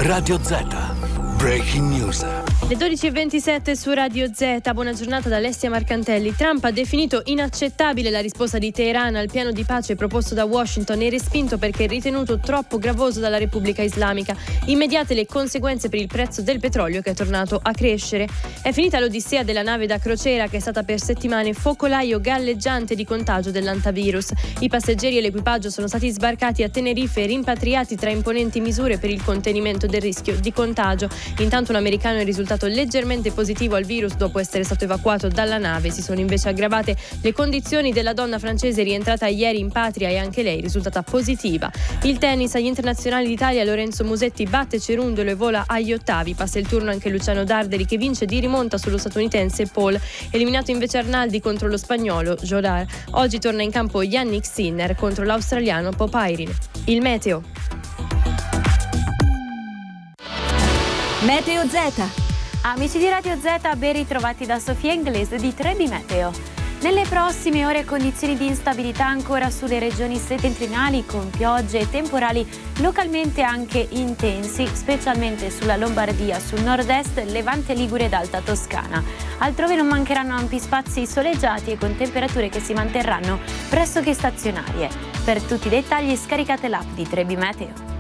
Radio Z. Breaking News. Le 12.27 su Radio Z, buona giornata da Alessia Marcantelli. Trump ha definito inaccettabile la risposta di Teheran al piano di pace proposto da Washington e respinto perché ritenuto troppo gravoso dalla Repubblica Islamica. Immediate le conseguenze per il prezzo del petrolio che è tornato a crescere. È finita l'odissea della nave da crociera che è stata per settimane focolaio galleggiante di contagio dell'antivirus. I passeggeri e l'equipaggio sono stati sbarcati a Tenerife e rimpatriati tra imponenti misure per il contenimento del rischio di contagio. Intanto un americano è risultato leggermente positivo al virus dopo essere stato evacuato dalla nave. Si sono invece aggravate le condizioni della donna francese rientrata ieri in patria e anche lei risultata positiva. Il tennis agli internazionali d'Italia, Lorenzo Musetti batte Cerundolo e vola agli ottavi. Passa il turno anche Luciano Darderi che vince di rimonta sullo statunitense Paul. Eliminato invece Arnaldi contro lo spagnolo Jodar. Oggi torna in campo Yannick Sinner contro l'australiano Popyrin. Il meteo. Meteo Z. Amici di Radio Z, ben ritrovati da Sofia Inglese di Trebi Meteo. Nelle prossime ore condizioni di instabilità ancora sulle regioni settentrionali con piogge e temporali localmente anche intensi, specialmente sulla Lombardia, sul nord-est, Levante Ligure ed Alta Toscana. Altrove non mancheranno ampi spazi soleggiati e con temperature che si manterranno pressoché stazionarie. Per tutti i dettagli scaricate l'app di Trebi Meteo.